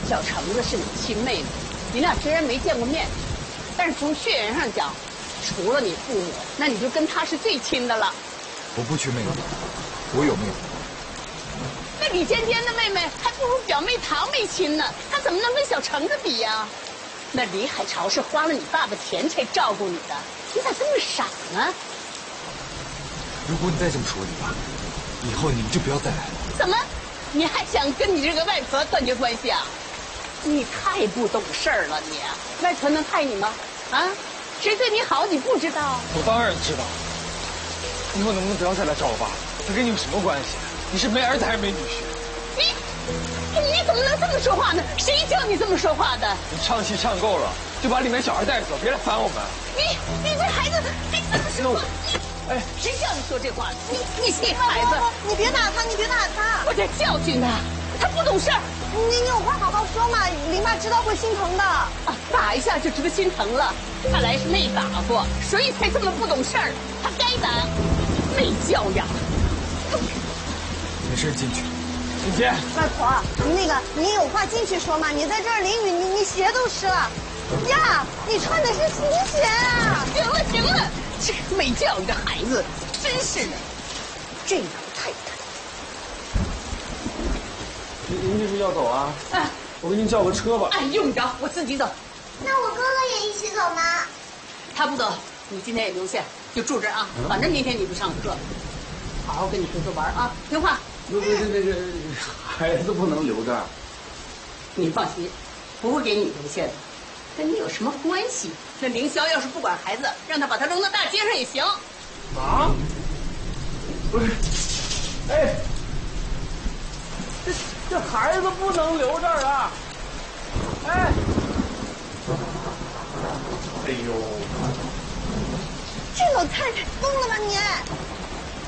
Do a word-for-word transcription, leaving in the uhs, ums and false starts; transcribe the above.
小橙子是你亲妹妹，你俩虽然没见过面，但是从血缘上讲，除了你父母，那你就跟她是最亲的了。 我不缺妹妹，我有妹妹。 那李尖尖的妹妹还不如表妹堂妹亲呢，她怎么能跟小橙子比呀？那李海潮是花了你爸爸钱才照顾你的，你咋这么傻呢？ 如果你再这么说我爸，以后你们就不要再来了。 怎么？你还想跟你这个外婆断绝关系啊？你太不懂事儿了，你外婆能害你吗？啊，谁对你好你不知道？ 我当然知道。以后能不能不要再来找我爸？他跟你有什么关系？你是没儿子还是没女婿？ 你，你怎么能这么说话呢？谁叫你这么说话的？ 你唱戏唱够了，就把里面小孩带走，别来烦我们。 你，你这孩子，你怎么说话？哎，谁叫你说这话？你，你这孩子， 你别打他，你别打他， 我得教训他，他不懂事儿。 你你有话好好说嘛，林爸知道会心疼的。啊， 打一下就知道心疼了，看来是没打过，所以才这么不懂事儿。他该打，没教养。 没事，进去。 金姐， 外婆，那个你有话进去说嘛，你在这儿淋雨，你你鞋都湿了。呀，你穿的是新鞋啊！ 行了行了，这个没教养的孩子，真是的。这老太太。 您您这是要走啊？ 啊， 我给您叫个车吧。 哎，用不着，我自己走。 那我哥哥也一起走吗？ 他不走，你今天也留下，就住这儿啊。反正明天你不上课，好好跟你哥哥玩啊，听话。 不不，这这这孩子不能留这儿。 你放心，不会给你留下的，跟你有什么关系？那凌霄要是不管孩子，让他把他扔到大街上也行。 啊？不是，哎，这这孩子不能留这儿啊！哎，哎呦， 这老太太疯了吧你？